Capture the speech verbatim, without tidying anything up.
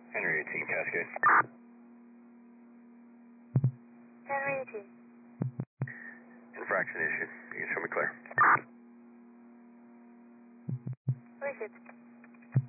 Henry eighteen, Cascade. Henry eighteen. Infraction issue. You can show me clear. Wicked.